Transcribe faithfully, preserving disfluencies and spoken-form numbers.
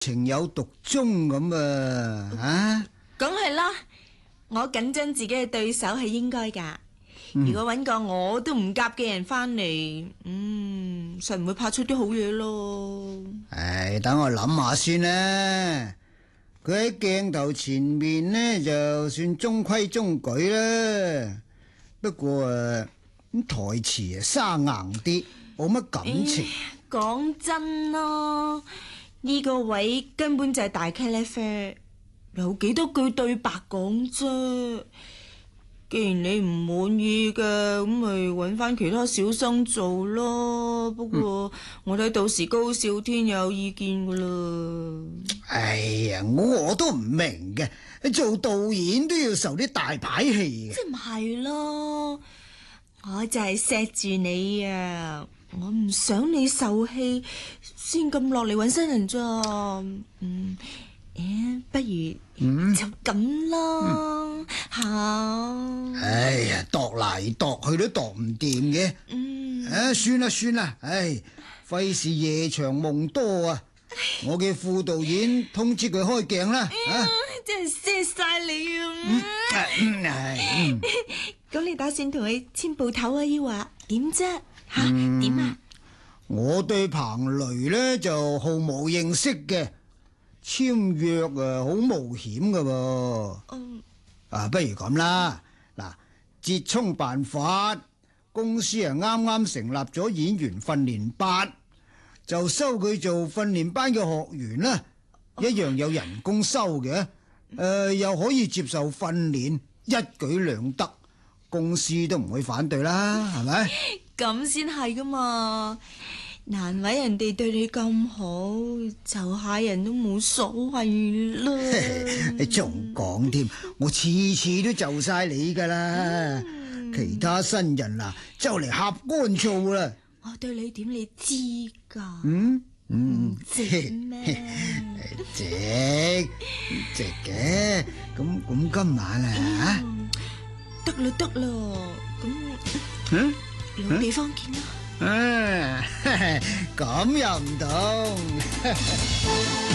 情有獨鍾咁啊！啊， 梗係啦，我緊張自己嘅對手係應該噶。 嗯、 如果搵個我都唔夾嘅人翻嚟，嗯，實唔會拍出啲好嘢咯。 唉，等我諗下先啦。佢喺鏡頭前面呢，就算中規中矩啦。不過誒，咁台詞啊生硬啲，冇乜感情。 講真咯，呢個位根本就係大茄喱啡，有幾多句對白講啫。既然你唔滿意嘅，咁咪搵翻其他小生做咯。不過我睇到時高少天有意見噶啦。 哎呀，我我都唔明嘅，做導演都要受啲大牌戲嘅。 即係唔係咯？我就係錫住你啊！我唔想你受氣，先咁落嚟搵新人咋。嗯，誒，不如嗯就咁咯，吓、嗯。 哎呀，度嚟度去都度唔掂嘅。 嗯， 啊，算啦算啦，唉，費事夜長夢多啊！我嘅副導演通知佢開鏡啦。啊， 真係謝晒你啊！ 嗯，係。 咁你打算同佢簽部頭啊？要話點啫？吓點啊？ 我對彭雷呢就毫無認識嘅，簽約啊好冒險噶噃。 嗯， 啊，不如咁啦，嗱，折衷辦法，公司啊啱啱成立咗演員訓練班，就收佢做訓練班嘅學員啦，一樣有人工收嘅，誒、呃、又可以接受訓練，一舉兩得，公司都唔會反對啦，係咪？ 咁先係噶嘛，難為人哋對你咁好，就下人都冇所謂啦。 你仲講添，我次次都就晒你噶啦，嗯、其他新人啊就嚟呷乾醋啦。 我對你點你知噶？ 嗯嗯， 值咩？ 值值嘅，咁咁今晚啊， 得啦得啦，咁嗯。 老地方見啦。 啊，咁又唔同。